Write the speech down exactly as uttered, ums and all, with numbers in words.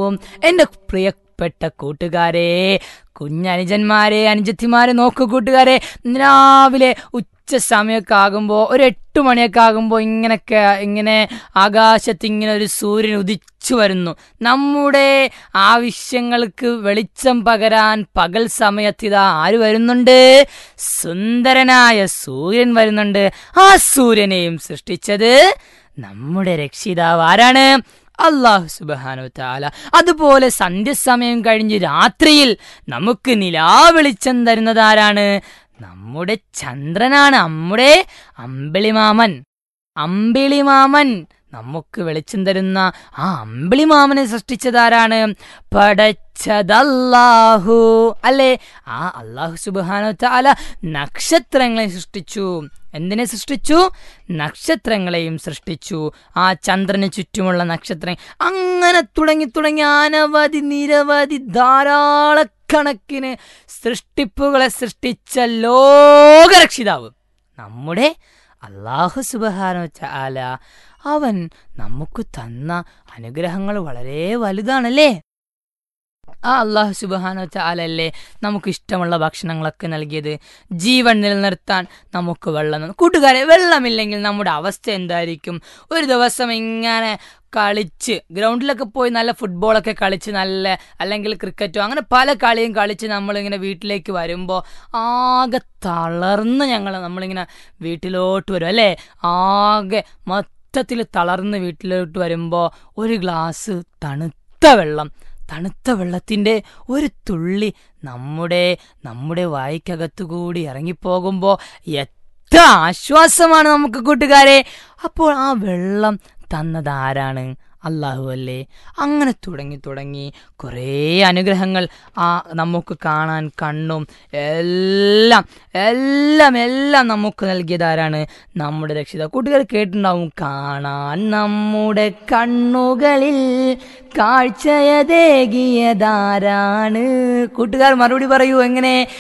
എന്റെ പ്രിയപ്പെട്ട കൂട്ടുകാരെ, കുഞ്ഞനുജന്മാരെ, അനുജത്തിമാരെ നോക്കൂ കൂട്ടുകാരെ. രാവിലെ ഉച്ച സമയമൊക്കെ ആകുമ്പോൾ, ഒരു എട്ട് മണിയൊക്കെ ആകുമ്പോൾ ഇങ്ങനൊക്കെ ഇങ്ങനെ ആകാശത്ത് ഇങ്ങനെ ഒരു സൂര്യൻ ഉദിച്ചു വരുന്നു. നമ്മുടെ ആവശ്യങ്ങൾക്ക് വെളിച്ചം പകരാൻ പകൽ സമയത്തിതാ ആര് വരുന്നുണ്ട്? സുന്ദരനായ സൂര്യൻ വരുന്നുണ്ട്. ആ സൂര്യനെയും സൃഷ്ടിച്ചത് നമ്മുടെ രക്ഷിതാവ് ആരാണ്? അല്ലാഹു സുബ്ഹാനഹു വ തആല. അതുപോലെ സന്ധ്യസമയം കഴിഞ്ഞ് രാത്രിയിൽ നമുക്ക് നിലാവെളിച്ചം തരുന്നത് ആരാണ്? നമ്മുടെ ചന്ദ്രനാണ്, നമ്മുടെ അമ്പിളിമാമൻ. അമ്പിളിമാമൻ നമുക്ക് വെളിച്ചം തരുന്ന ആ അമ്പിളിമാമനെ സൃഷ്ടിച്ചതാരാണ്? പടച്ചതല്ലാഹു അല്ലേ? ആ അല്ലാഹു സുബ്ഹാനഹു വ തആല നക്ഷത്രങ്ങളെ സൃഷ്ടിച്ചു. എന്തിനെ സൃഷ്ടിച്ചു? നക്ഷത്രങ്ങളെയും സൃഷ്ടിച്ചു. ആ ചന്ദ്രന് ചുറ്റുമുള്ള നക്ഷത്രങ്ങൾ, അങ്ങനെ തുടങ്ങി തുടങ്ങി അനവധി നിരവധി ധാരാളക്കണക്കിന് സൃഷ്ടിപ്പുകളെ സൃഷ്ടിച്ച ലോകരക്ഷിതാവ് നമ്മുടെ അല്ലാഹു സുബ്ഹാനഹു വ തആല. അവൻ നമുക്ക് തന്ന അനുഗ്രഹങ്ങൾ വളരെ വലുതാണല്ലേ. ആ അല്ലാഹു സുബ്ഹാനഹു വ തആല അല്ലേ നമുക്ക് ഇഷ്ടമുള്ള ഭക്ഷണങ്ങളൊക്കെ നൽകിയത്? ജീവൻ നിലനിർത്താൻ നമുക്ക് വെള്ളം. കൂട്ടുകാരെ, വെള്ളമില്ലെങ്കിൽ നമ്മുടെ അവസ്ഥ എന്തായിരിക്കും? ഒരു ദിവസം ഇങ്ങനെ കളിച്ച് ഗ്രൗണ്ടിലൊക്കെ പോയി നല്ല ഫുട്ബോളൊക്കെ കളിച്ച്, നല്ല അല്ലെങ്കിൽ ക്രിക്കറ്റോ അങ്ങനെ പല കളിയും കളിച്ച് നമ്മളിങ്ങനെ വീട്ടിലേക്ക് വരുമ്പോൾ ആകെ തളർന്ന് ഞങ്ങൾ നമ്മളിങ്ങനെ വീട്ടിലോട്ട് വരും അല്ലേ. ആകെ മൊത്തത്തിൽ തളർന്ന് വീട്ടിലോട്ട് വരുമ്പോൾ ഒരു ഗ്ലാസ് തണുത്ത വെള്ളം, തണുത്ത വെള്ളത്തിൻ്റെ ഒരു തുള്ളി നമ്മുടെ നമ്മുടെ വായ്ക്കകത്തുകൂടി ഇറങ്ങിപ്പോകുമ്പോൾ എത്ര ആശ്വാസമാണ് നമുക്ക് കൂട്ടുകാരെ. അപ്പോൾ ആ വെള്ളം തന്നതാരാണ്? അല്ലാഹു അല്ലേ. അങ്ങനെ തുടങ്ങി തുടങ്ങി കുറേ അനുഗ്രഹങ്ങൾ ആ നമുക്ക് കാണാൻ കണ്ണും എല്ലാം എല്ലാം എല്ലാം നമുക്ക് നൽകിയതാരാണ്? നമ്മുടെ രക്ഷിതാവ്. കൂട്ടുകാർ കേട്ടിട്ടുണ്ടാവും, കാണാൻ നമ്മുടെ കണ്ണുകളിൽ കാഴ്ചയതേകിയതാരാണ്? കൂട്ടുകാർ മറുപടി പറയൂ, എങ്ങനെ?